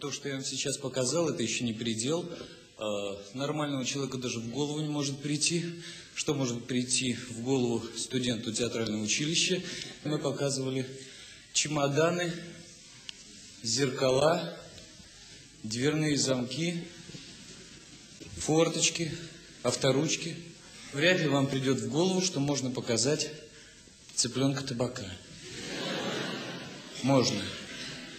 то, что я вам сейчас показал, это еще не предел. Нормального человека даже в голову не может прийти. Что может прийти в голову студенту театрального училища? Мы показывали чемоданы, зеркала, дверные замки, форточки, авторучки. Вряд ли вам придет в голову, что можно показать цыпленка табака. Можно.